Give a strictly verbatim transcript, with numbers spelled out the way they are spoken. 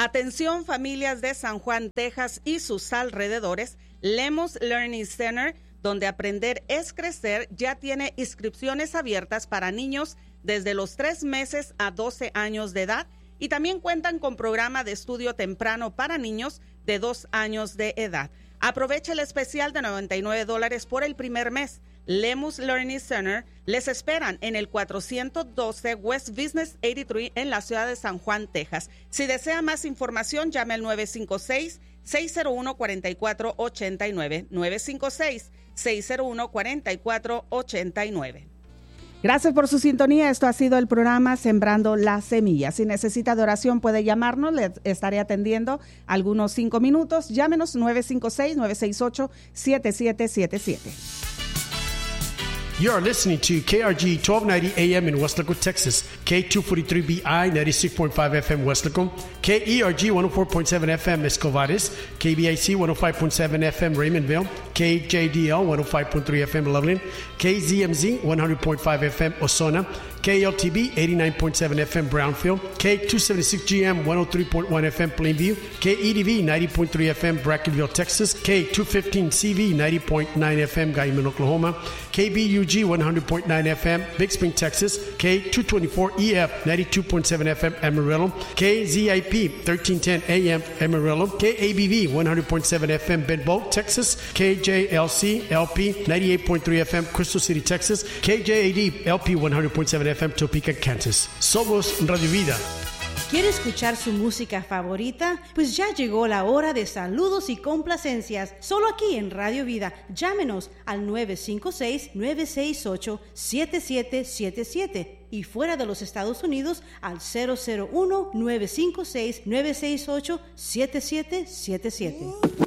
Atención familias de San Juan, Texas y sus alrededores, Lemus Learning Center, donde aprender es crecer, ya tiene inscripciones abiertas para niños desde los tres meses a doce años de edad y también cuentan con programa de estudio temprano para niños de dos años de edad. Aprovecha el especial de noventa y nueve dólares por el primer mes. Lemus Learning Center les esperan en el cuatrocientos doce West Business ochenta y tres en la ciudad de San Juan, Texas. Si desea más información, llame al nueve cinco seis, seis cero uno, cuatro cuatro ocho nueve, nueve cinco seis, seis cero uno, cuatro cuatro ocho nueve. Gracias por su sintonía. Esto ha sido el programa Sembrando la Semilla. Si necesita de oración puede llamarnos. Le estaré atendiendo algunos cinco minutos. Llámenos nueve cinco seis, nueve seis ocho, siete siete siete siete. You are listening to K R G twelve ninety A M in Weslaco, Texas, K two forty-three B I ninety-six point five F M Weslaco, K E R G one oh four point seven F M Escovares, K B I C one oh five point seven F M Raymondville, K J D L one oh five point three F M Loveland, K Z M Z one hundred point five F M Osona, K L T B eighty-nine point seven F M Brownfield, K two seventy-six G M one oh three point one F M Plainview, K E D V ninety point three F M Brackenville, Texas, K two fifteen C V ninety point nine F M Guyman, Oklahoma, K B U G one hundred point nine F M Big Spring, Texas, K two twenty-four E F ninety-two point seven F M Amarillo, K Z I P thirteen ten A M Amarillo, K A B V one hundred point seven F M Bedboe, Texas, K J L C L P ninety-eight point three F M Crystal City, Texas, K J A D L P one hundred point seven F M Topeka, Kansas. Somos Radio Vida. ¿Quiere escuchar su música favorita? Pues ya llegó la hora de saludos y complacencias. Solo aquí en Radio Vida. Llámenos al nueve cinco seis, nueve seis ocho, siete siete siete siete y fuera de los Estados Unidos al cero cero uno, nueve cinco seis, nueve seis ocho, siete siete siete siete.